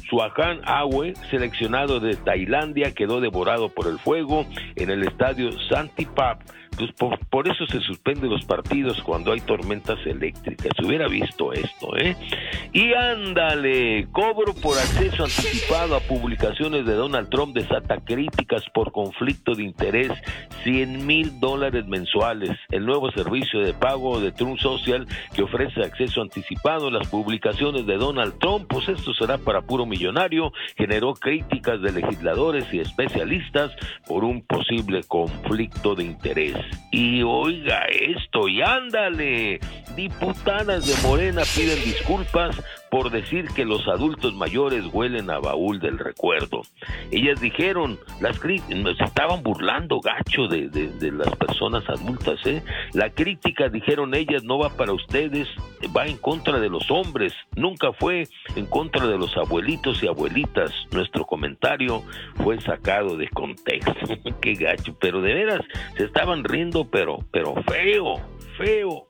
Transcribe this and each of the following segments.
Suahan Awe, seleccionado de Tailandia, quedó devorado por el fuego en el estadio Santipap. Pues por eso se suspenden los partidos cuando hay tormentas eléctricas. Se hubiera visto esto, ¿eh? Y ándale, cobro por acceso anticipado a publicaciones de Donald Trump desata críticas por conflicto de interés, $100,000 mensuales. El nuevo servicio de pago de Truth Social que ofrece acceso anticipado a las publicaciones de Donald Trump, pues esto será para puro millonario, generó críticas de legisladores y especialistas por un posible conflicto de interés. Y oiga esto, y ándale, diputadas de Morena piden disculpas por decir que los adultos mayores huelen a baúl del recuerdo. Ellas dijeron, se estaban burlando gacho de las personas adultas, ¿eh? La crítica, dijeron ellas, no va para ustedes, va en contra de los hombres, nunca fue en contra de los abuelitos y abuelitas. Nuestro comentario fue sacado de contexto. Qué gacho, pero de veras se estaban riendo, pero feo.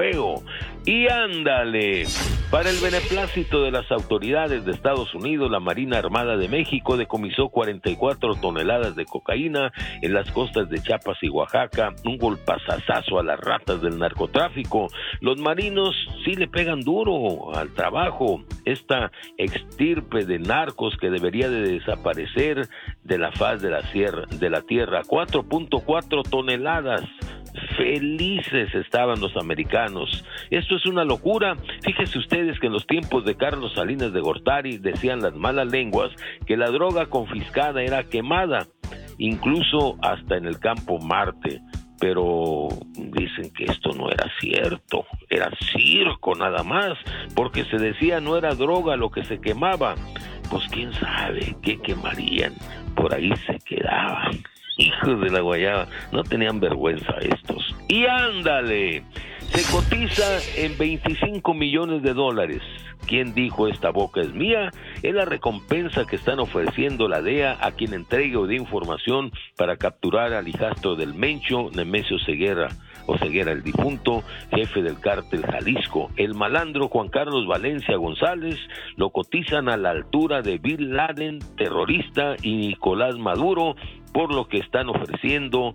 Y ándale, para el beneplácito de las autoridades de Estados Unidos, la Marina Armada de México decomisó 44 toneladas de cocaína en las costas de Chiapas y Oaxaca, un golpazazazo a las ratas del narcotráfico. Los marinos sí le pegan duro al trabajo, esta extirpe de narcos que debería de desaparecer de la faz de la tierra, 4.4 toneladas. Felices estaban los americanos. Esto es una locura. Fíjense ustedes que en los tiempos de Carlos Salinas de Gortari decían las malas lenguas que la droga confiscada era quemada, incluso hasta en el campo Marte. Pero dicen que esto no era cierto, era circo nada más, porque se decía no era droga lo que se quemaba. Pues quién sabe qué quemarían, por ahí se quedaban. Hijos de la guayaba, no tenían vergüenza estos. Y ándale, se cotiza en $25 millones. ¿Quién dijo esta boca es mía? Es la recompensa que están ofreciendo la DEA a quien entregue o dé información para capturar al hijastro del Mencho, Nemesio Ceguera, el difunto jefe del cártel Jalisco. El malandro Juan Carlos Valencia González lo cotizan a la altura de Bin Laden, terrorista, y Nicolás Maduro, por lo que están ofreciendo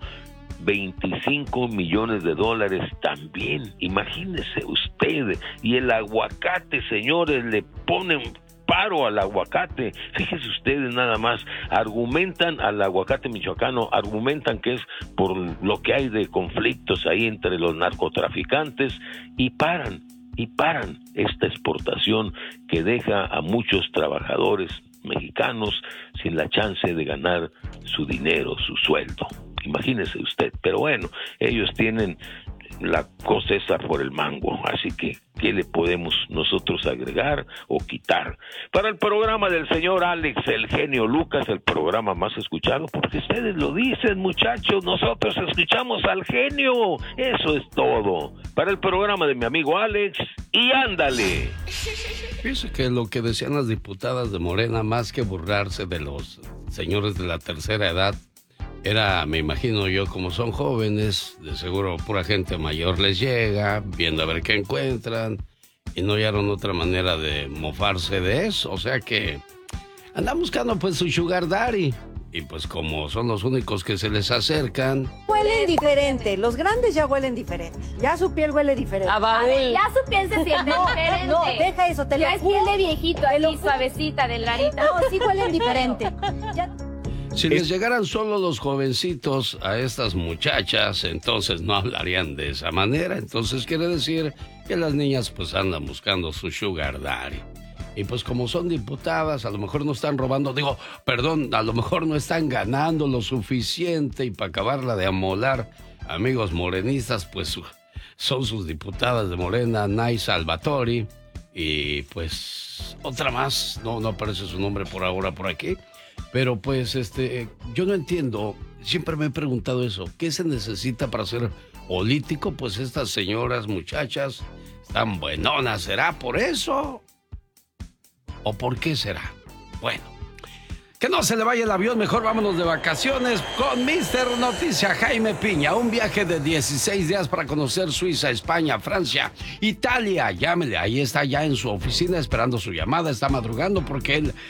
$25 millones también. Imagínese usted. Y el aguacate, señores, le ponen paro al aguacate. Fíjese ustedes nada más, argumentan al aguacate michoacano, argumentan que es por lo que hay de conflictos ahí entre los narcotraficantes y paran esta exportación que deja a muchos trabajadores mexicanos sin la chance de ganar su dinero, su sueldo. Imagínese usted, pero bueno, ellos tienen la cosa esa por el mango, así que ¿qué le podemos nosotros agregar o quitar? Para el programa del señor Alex, el genio Lucas, el programa más escuchado, porque ustedes lo dicen, muchachos, nosotros escuchamos al genio, eso es todo. Para el programa de mi amigo Alex, y ándale. Fíjese que lo que decían las diputadas de Morena, más que burlarse de los señores de la tercera edad, era, me imagino yo, como son jóvenes, de seguro pura gente mayor les llega, viendo a ver qué encuentran, y no hallaron otra manera de mofarse de eso. O sea que andan buscando pues su sugar daddy, y pues como son los únicos que se les acercan... Huelen diferente, los grandes ya huelen diferente, ya su piel huele diferente. A ver, ya su piel se siente diferente. No, deja eso, te ya lo es piel de viejito, así suavecita, delgadita. No, sí huelen diferente. Ya... Si les llegaran solo los jovencitos a estas muchachas, entonces no hablarían de esa manera. Entonces quiere decir que las niñas pues andan buscando su sugar daddy. Y pues como son diputadas, a lo mejor no están robando, a lo mejor no están ganando lo suficiente, y para acabarla de amolar, amigos morenistas, pues son sus diputadas de Morena, Nay Salvatori, y pues otra más, no aparece su nombre por ahora por aquí. Pero pues yo no entiendo, siempre me he preguntado eso, ¿qué se necesita para ser político? Pues estas señoras, muchachas, están buenonas, ¿será por eso? ¿O por qué será? Bueno, que no se le vaya el avión, mejor vámonos de vacaciones con Mr. Noticia Jaime Piña. Un viaje de 16 días para conocer Suiza, España, Francia, Italia. Llámele, ahí está ya en su oficina esperando su llamada. Está madrugando porque él